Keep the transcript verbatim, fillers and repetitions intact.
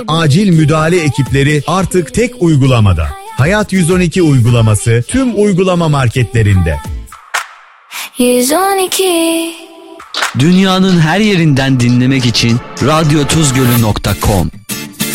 acil müdahale ekipleri artık tek uygulamada. Hayat yüz on iki uygulaması tüm uygulama marketlerinde. yüz on iki Dünyanın her yerinden dinlemek için radyo tuzgölü nokta com